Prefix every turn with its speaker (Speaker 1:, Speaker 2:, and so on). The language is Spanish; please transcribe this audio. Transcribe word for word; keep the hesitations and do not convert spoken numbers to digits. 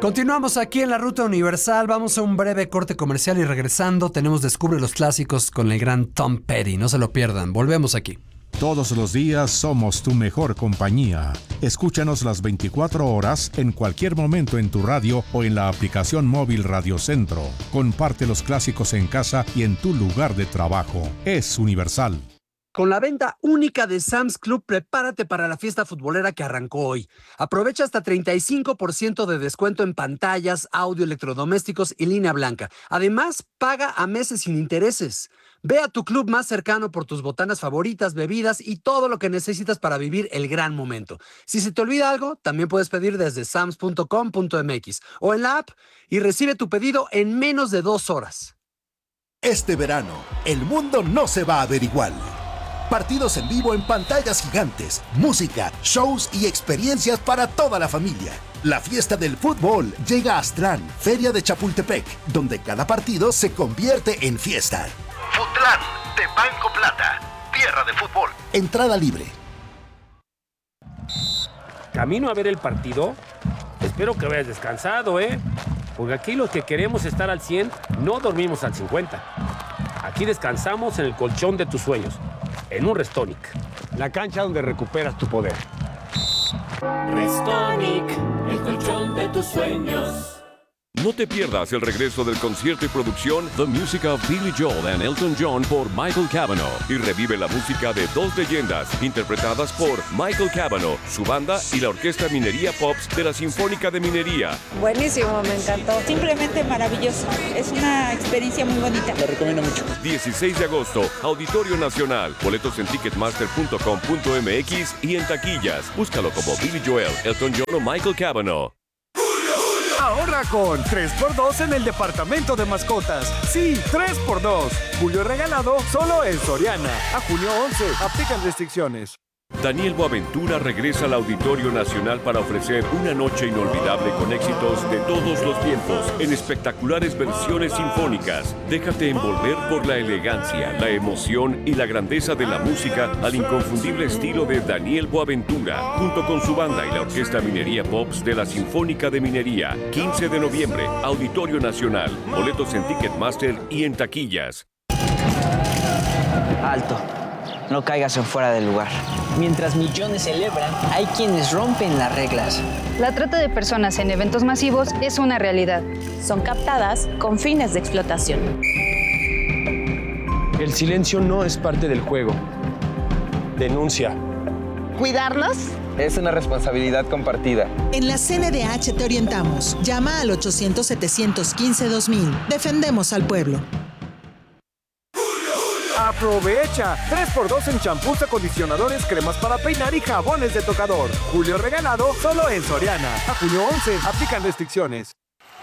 Speaker 1: Continuamos aquí en la Ruta Universal. Vamos a un breve corte comercial y regresando tenemos Descubre los Clásicos con el gran Tom Petty. No se lo pierdan. Volvemos aquí.
Speaker 2: Todos los días somos tu mejor compañía. Escúchanos las veinticuatro horas en cualquier momento en tu radio o en la aplicación móvil Radio Centro. Comparte los clásicos en casa y en tu lugar de trabajo. Es Universal.
Speaker 1: Con la venta única de Sam's Club, prepárate para la fiesta futbolera que arrancó hoy. Aprovecha hasta treinta y cinco por ciento de descuento en pantallas, audio, electrodomésticos y línea blanca. Además, paga a meses sin intereses. Ve a tu club más cercano por tus botanas favoritas, bebidas y todo lo que necesitas para vivir el gran momento. Si se te olvida algo, también puedes pedir desde sams punto com punto m x o en la app y recibe tu pedido en menos de dos horas.
Speaker 3: Este verano, el mundo no se va a ver igual. Partidos en vivo en pantallas gigantes, música, shows y experiencias para toda la familia. La fiesta del fútbol llega a Aztlán, Feria de Chapultepec, donde cada partido se convierte en fiesta.
Speaker 4: Futlán, de Banco Plata, tierra de fútbol.
Speaker 3: Entrada libre.
Speaker 5: ¿Camino a ver el partido? Espero que vayas descansado, ¿eh? Porque aquí los que queremos estar al cien, no dormimos al cincuenta. Aquí descansamos en el colchón de tus sueños, en un Restonic.
Speaker 6: La cancha donde recuperas tu poder.
Speaker 7: Restonic, el colchón de tus sueños.
Speaker 8: No te pierdas el regreso del concierto y producción The Music of Billy Joel and Elton John por Michael Cavanaugh y revive la música de dos leyendas interpretadas por Michael Cavanaugh, su banda y la Orquesta Minería Pops de la Sinfónica de Minería.
Speaker 9: Buenísimo, me encantó. Simplemente maravilloso. Es una experiencia muy bonita.
Speaker 6: Lo recomiendo mucho.
Speaker 8: dieciséis de agosto, Auditorio Nacional. Boletos en ticketmaster punto com punto m x y en taquillas. Búscalo como Billy Joel, Elton John o Michael Cavanaugh.
Speaker 10: Ahorra con tres por dos en el departamento de mascotas. Sí, tres por dos. Julio regalado solo en Soriana. A junio once. Aplican restricciones.
Speaker 8: Daniel Boaventura regresa al Auditorio Nacional para ofrecer una noche inolvidable con éxitos de todos los tiempos en espectaculares versiones sinfónicas. Déjate envolver por la elegancia, la emoción y la grandeza de la música al inconfundible estilo de Daniel Boaventura, junto con su banda y la Orquesta Minería Pops de la Sinfónica de Minería. quince de noviembre, Auditorio Nacional. Boletos en Ticketmaster y en taquillas.
Speaker 11: Alto. No caigas en fuera del lugar. Mientras millones celebran, hay quienes rompen las reglas.
Speaker 12: La trata de personas en eventos masivos es una realidad.
Speaker 13: Son captadas con fines de explotación.
Speaker 6: El silencio no es parte del juego. Denuncia.
Speaker 14: ¿Cuidarnos?
Speaker 15: Es una responsabilidad compartida.
Speaker 16: En la C N D H te orientamos. Llama al ochocientos, setecientos quince, dos mil. Defendemos al pueblo.
Speaker 10: ¡Aprovecha! tres por dos en champús, acondicionadores, cremas para peinar y jabones de tocador. Julio regalado solo en Soriana. A junio once. Aplican restricciones.